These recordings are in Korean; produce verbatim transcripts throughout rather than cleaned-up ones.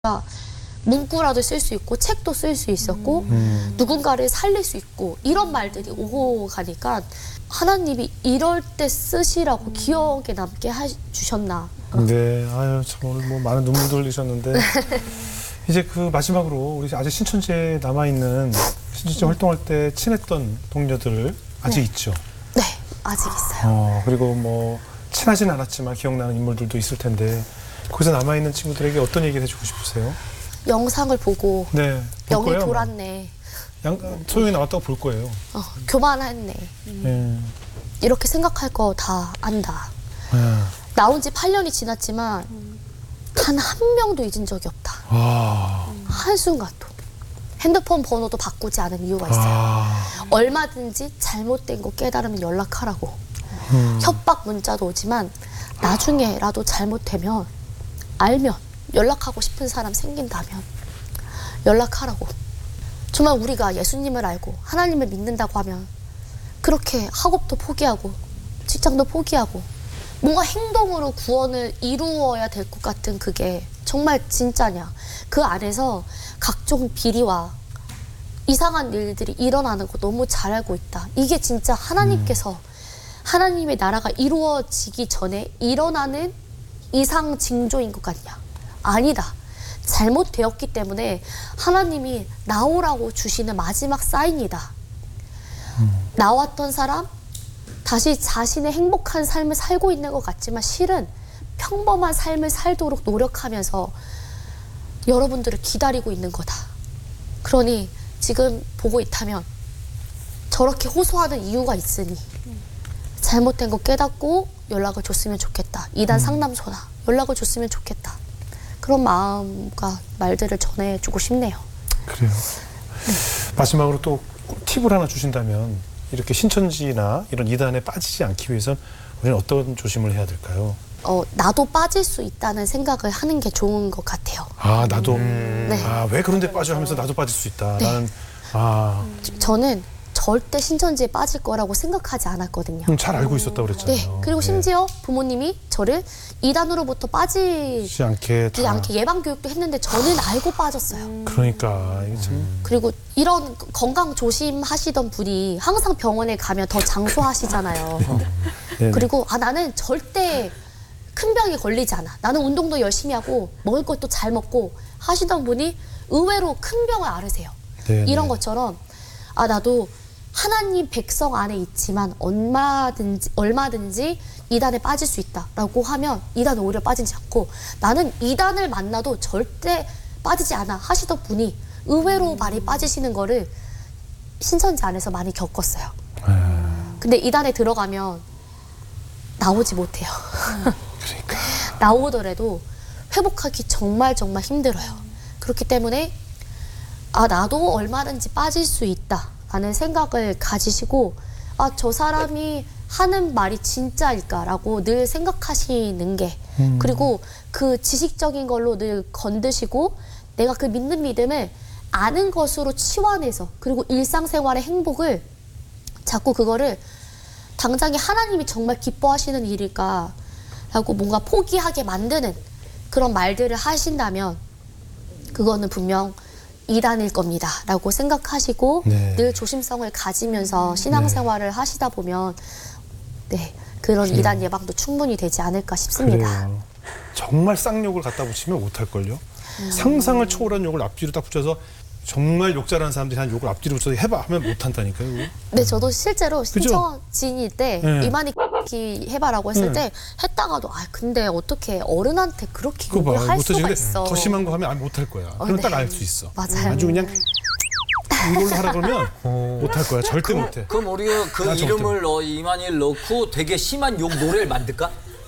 문구라도 쓸 수 있고 책도 쓸 수 있었고 음. 누군가를 살릴 수 있고 이런 말들이 오고 가니까 하나님이 이럴 때 쓰시라고 기억에 남게 해주셨나. 네, 아유 참 오늘 뭐 많은 눈물도 흘리셨는데 이제 그 마지막으로 우리 아직 신천지에 남아 있는 신천지 활동할 때 친했던 동료들 아직 네. 있죠. 네, 아직 있어요. 어 그리고 뭐 친하진 않았지만 기억나는 인물들도 있을 텐데 거기서 남아 있는 친구들에게 어떤 얘기를 해주고 싶으세요? 영상을 보고 네, 볼 영이 거예요, 아마. 돌았네. 양, 소영이 나왔다고 볼 거예요. 어, 교만했네. 네. 이렇게 생각할 거 다 안다. 네. 나온 지 팔 년이 지났지만 단 한 명도 잊은 적이 없다. 와. 한순간도. 핸드폰 번호도 바꾸지 않은 이유가 있어요. 아. 얼마든지 잘못된 거 깨달으면 연락하라고. 음. 협박 문자도 오지만 나중에라도 잘못되면 알면 연락하고 싶은 사람 생긴다면 연락하라고. 정말 우리가 예수님을 알고 하나님을 믿는다고 하면 그렇게 학업도 포기하고 직장도 포기하고 뭔가 행동으로 구원을 이루어야 될 것 같은 그게 정말 진짜냐. 그 안에서 각종 비리와 이상한 일들이 일어나는 거 너무 잘 알고 있다. 이게 진짜 하나님께서 하나님의 나라가 이루어지기 전에 일어나는 이상 징조인 것 같냐. 아니다. 잘못되었기 때문에 하나님이 나오라고 주시는 마지막 사인이다. 음. 나왔던 사람 다시 자신의 행복한 삶을 살고 있는 것 같지만 실은 평범한 삶을 살도록 노력하면서 여러분들을 기다리고 있는 거다. 그러니 지금 보고 있다면 저렇게 호소하는 이유가 있으니 잘못된 거 깨닫고 연락을 줬으면 좋겠다. 이단 상담소나 연락을 줬으면 좋겠다. 그런 마음과 말들을 전해주고 싶네요. 그래요. 네. 마지막으로 또 팁을 하나 주신다면 이렇게 신천지나 이런 이단에 빠지지 않기 위해선 우리는 어떤 조심을 해야 될까요? 어, 나도 빠질 수 있다는 생각을 하는 게 좋은 것 같아요. 아 나도 네. 아 왜 그런 데 빠져 하면서 나도 빠질 수 있다. 네. 나는 아 저는 절대 신천지에 빠질 거라고 생각하지 않았거든요. 음, 잘 알고 있었다고 그랬잖아요. 네. 그리고 심지어 부모님이 저를 이단으로부터 빠지지 지 않게 다. 않게 예방 교육도 했는데 저는 알고 빠졌어요. 그러니까 이게 참 그리고 이런 건강 조심하시던 분이 항상 병원에 가면 더 장수하시잖아요. 네네. 그리고 아 나는 절대 큰 병에 걸리지 않아. 나는 운동도 열심히 하고 먹을 것도 잘 먹고 하시던 분이 의외로 큰 병을 앓으세요. 네네. 이런 것처럼 아 나도 하나님 백성 안에 있지만 얼마든지 얼마든지 이단에 빠질 수 있다라고 하면 이단에 오히려 빠지지 않고 나는 이단을 만나도 절대 빠지지 않아 하시던 분이 의외로 많이 빠지시는 거를 신천지 안에서 많이 겪었어요. 아, 근데 이단에 들어가면 나오지 못해요. 그러니까 나오더라도 회복하기 정말 정말 힘들어요. 그렇기 때문에 아 나도 얼마든지 빠질 수 있다 라는 생각을 가지시고 아 저 사람이 하는 말이 진짜일까라고 늘 생각하시는 게 음. 그리고 그 지식적인 걸로 늘 건드시고 내가 그 믿는 믿음을 아는 것으로 치환해서 그리고 일상생활의 행복을 자꾸 그거를 당장에 하나님이 정말 기뻐하시는 일일까 라고 뭔가 포기하게 만드는 그런 말들을 하신다면 그거는 분명 이단일 겁니다 라고 생각하시고 네. 늘 조심성을 가지면서 신앙생활을 하시다 보면 네 그런 그래요. 이단 예방도 충분히 되지 않을까 싶습니다. 그래요. 정말 쌍욕을 갖다 붙이면 못할걸요. 음. 상상을 초월한 욕을 앞뒤로 딱 붙여서 정말 욕 잘하는 사람들이 한 욕을 앞뒤로 붙여서 해봐 하면 못한다니까요. 네, 저도 실제로 그죠? 신천지일 때 네. 이만희 해봐라고 했을 네. 때 했다가도 아 근데 어떻게 어른한테 그렇게 그거 욕을 봐. 할 못하지. 수가 근데 있어. 더 심한 거 하면 아, 못할 거야. 어, 그럼 네. 딱 알 수 있어. 맞아요. 아주 그냥 이걸로 하라 그러면 못할 거야. 절대 그럼, 못해. 그럼 우리가 그 나 절대 이름을 넣어 이만희를 넣고 되게 심한 욕 노래를 만들까?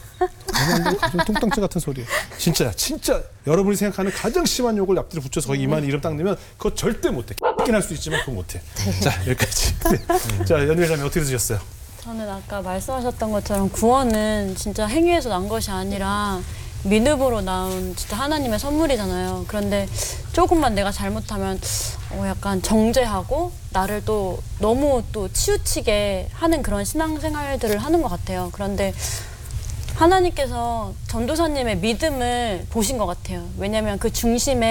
그냥 가슴 통땅치 같은 소리. 진짜야. 진짜 여러분이 생각하는 가장 심한 욕을 앞뒤로 붙여서 거기 이만 이름 딱 넣으면 그거 절대 못해. 끼긴 할 수 있지만 그거 못해. 자 여기까지. 네. 자 연회장님 어떻게 드셨어요? 저는 아까 말씀하셨던 것처럼 구원은 진짜 행위에서 난 것이 아니라 믿음으로 나온 진짜 하나님의 선물이잖아요. 그런데 조금만 내가 잘못하면 어 약간 정죄하고 나를 또 너무 또 치우치게 하는 그런 신앙생활들을 하는 것 같아요. 그런데 하나님께서 전도사님의 믿음을 보신 것 같아요. 왜냐하면 그 중심에